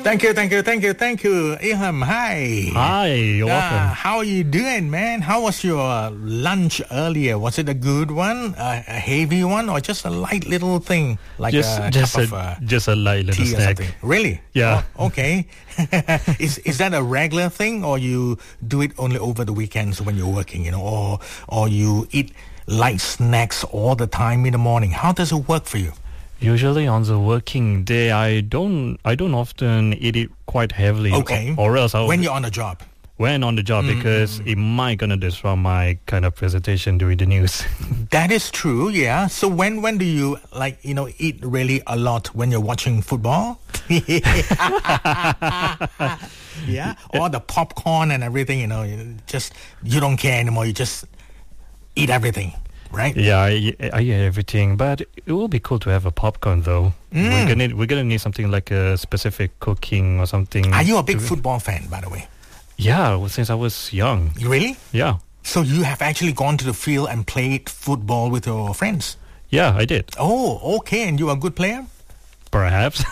Thank you. Ilham, hi. Hi, you're welcome. How are you doing, man? How was your lunch earlier? Was it a good one, a heavy one, or just a light little thing like Just a light little tea or snack. something? Really? Yeah. Oh, okay. Is that a regular thing, or you do it only over the weekends when you're working, or you eat light snacks all the time in the morning? How does it work for you? Usually on the working day, I don't often eat it quite heavily. Okay. Or else when you're on the job. When on the job, because it might gonna disrupt my kind of presentation during the news. That is true, yeah. So when do you eat really a lot when you're watching football? Yeah, or the popcorn and everything, you don't care anymore. You just eat everything, right? Yeah, I eat everything, but it will be cool to have a popcorn though. We're gonna need something like a specific cooking or something. Are you a big football fan, by the way? Yeah, well, since I was young. Really? Yeah. So you have actually gone to the field and played football with your friends? Yeah, I did. Oh, okay. And you are a good player? Perhaps.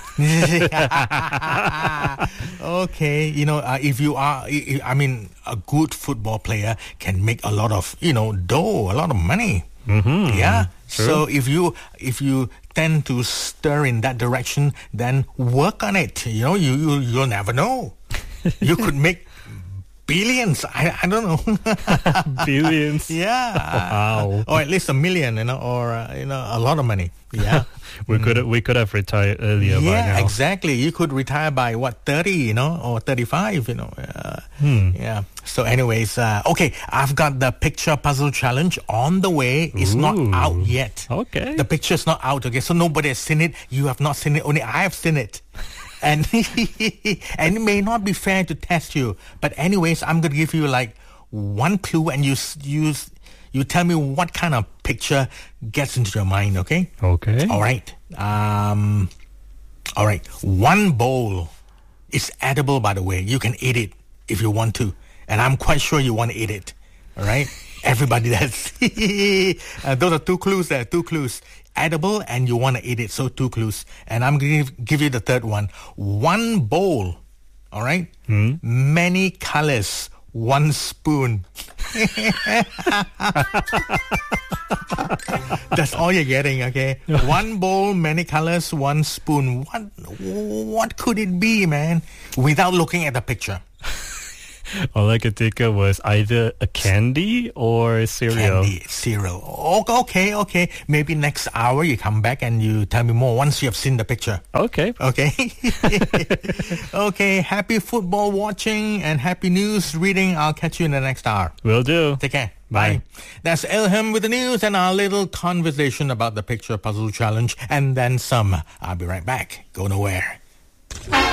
Okay. If you are, a good football player can make a lot of, dough, a lot of money. Mm-hmm. Yeah. True. So if you tend to stir in that direction, then work on it. You'll never know. You could make billions. I don't know. Billions. Yeah. Wow. Or at least $1 million, or a lot of money. Yeah. We could have retired earlier by now. Yeah, exactly. You could retire by 30, or 35, Yeah. So anyways, okay, I've got the picture puzzle challenge on the way. It's not out yet. Okay. The picture's not out, okay? So nobody has seen it. You have not seen it. Only I have seen it. And and it may not be fair to test you. But anyways, I'm going to give you one clue, and you tell me what kind of picture gets into your mind, okay? Okay. All right. All right. One bowl is edible, by the way. You can eat it if you want to. And I'm quite sure you want to eat it. All right? Everybody does. Those are 2 clues there. 2 clues. Edible and you want to eat it. So 2 clues. And I'm going to give you the third one. One bowl. All right? Many colors. 1 spoon. That's all you're getting, okay? 1 bowl, many colors, 1 spoon. What could it be, man? Without looking at the picture. All I could think of was either a candy or cereal. Candy, cereal. Okay. Maybe next hour you come back and you tell me more once you have seen the picture. Okay. Okay. Okay. Happy football watching and happy news reading. I'll catch you in the next hour. Will do. Take care. Bye. That's Ilham with the news and our little conversation about the picture puzzle challenge and then some. I'll be right back. Go nowhere.